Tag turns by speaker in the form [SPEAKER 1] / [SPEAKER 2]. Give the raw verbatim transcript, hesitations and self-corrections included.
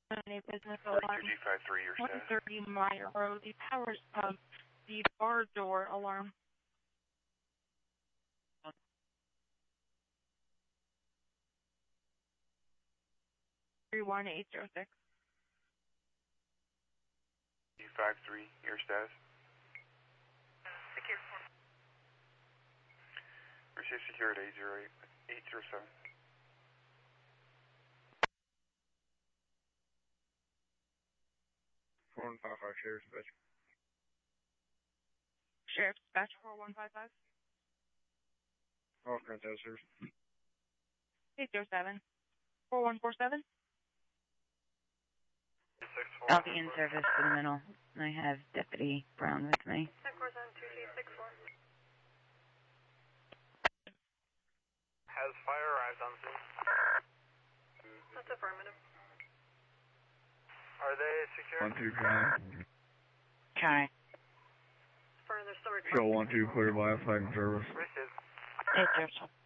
[SPEAKER 1] New business alarm.
[SPEAKER 2] G five three, your
[SPEAKER 1] one thirty Meyer Road, the power pump, the bar door alarm. three one eight zero six.
[SPEAKER 2] G five three, your status.
[SPEAKER 3] Secure.
[SPEAKER 2] Receive secure at eight zero eight, eight zero seven.
[SPEAKER 4] four one five five, Sheriff's Dispatch.
[SPEAKER 1] Sheriff's Dispatch four one five five.
[SPEAKER 4] Off current status, service.
[SPEAKER 1] eight zero seven. four one four seven.
[SPEAKER 5] I'll be in service for the middle. I have Deputy Brown with me.
[SPEAKER 3] Has fire arrived on scene? That's affirmative. Are they secure?
[SPEAKER 4] one two prime.
[SPEAKER 5] Okay.
[SPEAKER 3] Further, still
[SPEAKER 4] Show one two clear by flag service.
[SPEAKER 3] Received.
[SPEAKER 5] eight zero seven.